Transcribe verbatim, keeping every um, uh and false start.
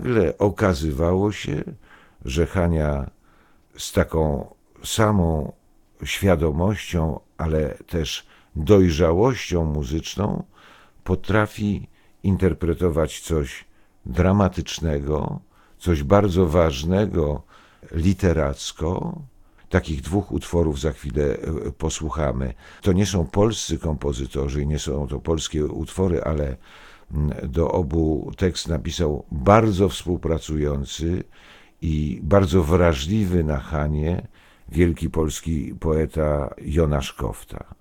Nagle okazywało się, że Hania z taką samą świadomością, ale też dojrzałością muzyczną potrafi interpretować coś dramatycznego, coś bardzo ważnego literacko. Takich dwóch utworów za chwilę posłuchamy. To nie są polscy kompozytorzy, nie są to polskie utwory, ale do obu tekst napisał bardzo współpracujący i bardzo wrażliwy na Hanię wielki polski poeta Jonasz Kofta.